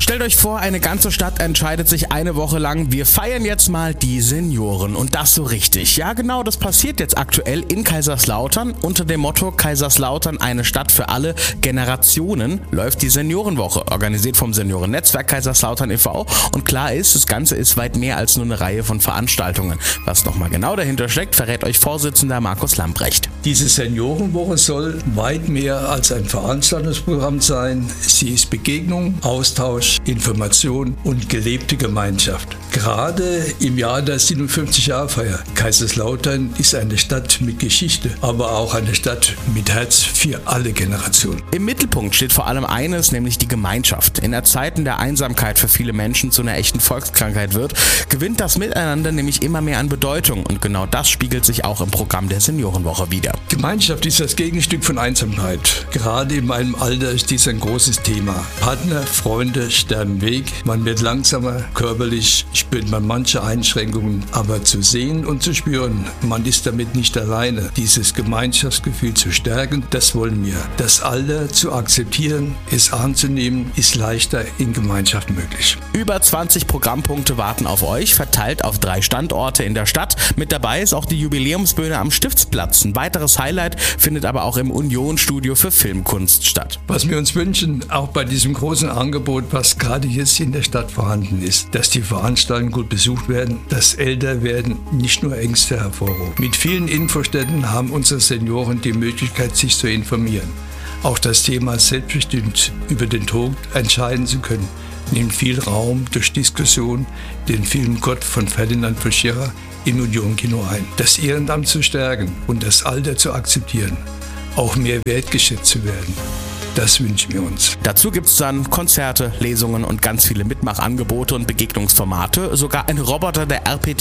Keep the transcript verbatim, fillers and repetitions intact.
Stellt euch vor, eine ganze Stadt entscheidet sich eine Woche lang, wir feiern jetzt mal die Senioren und das so richtig. Ja genau, das passiert jetzt aktuell in Kaiserslautern. Unter dem Motto Kaiserslautern, eine Stadt für alle Generationen, läuft die Seniorenwoche, organisiert vom Seniorennetzwerk Kaiserslautern e V Und klar ist, das Ganze ist weit mehr als nur eine Reihe von Veranstaltungen. Was nochmal genau dahinter steckt, verrät euch Vorsitzender Markus Lamprecht. Diese Seniorenwoche soll weit mehr als ein Veranstaltungsprogramm sein. Sie ist Begegnung, Austausch, Information und gelebte Gemeinschaft. Gerade im Jahr der siebenundfünfzig-Jahr-Feier. Kaiserslautern ist eine Stadt mit Geschichte, aber auch eine Stadt mit Herz für alle Generationen. Im Mittelpunkt steht vor allem eines, nämlich die Gemeinschaft. In der Zeiten der Einsamkeit für viele Menschen zu einer echten Volkskrankheit wird, gewinnt das Miteinander nämlich immer mehr an Bedeutung. Und genau das spiegelt sich auch im Programm der Seniorenwoche wider. Gemeinschaft ist das Gegenstück von Einsamkeit. Gerade in meinem Alter ist dies ein großes Thema. Partner, Freunde sterben weg, man wird langsamer, körperlich spürt man manche Einschränkungen, aber zu sehen und zu spüren, man ist damit nicht alleine. Dieses Gemeinschaftsgefühl zu stärken, das wollen wir. Das Alter zu akzeptieren, es anzunehmen, ist leichter in Gemeinschaft möglich. Über zwanzig Programmpunkte warten auf euch, verteilt auf drei Standorte in der Stadt. Mit dabei ist auch die Jubiläumsbühne am Stiftsplatz. Ein weiteres Highlight findet aber auch im Union-Studio für Filmkunst statt. Was wir uns wünschen, auch bei diesem großen Angebot, was gerade jetzt in der Stadt vorhanden ist, dass die Veranstaltungen gut besucht werden, dass Älterwerden nicht nur Ängste hervorruft. Mit vielen Infostätten haben unsere Senioren die Möglichkeit, sich zu informieren. Auch das Thema selbstbestimmt über den Tod entscheiden zu können, nimmt viel Raum durch Diskussion, den Film Gott von Ferdinand von Schirach im Union-Kino ein. Das Ehrenamt zu stärken und das Alter zu akzeptieren, auch mehr wertgeschätzt zu werden. Das wünschen wir uns. Dazu gibt es dann Konzerte, Lesungen und ganz viele Mitmachangebote und Begegnungsformate. Sogar ein Roboter der R P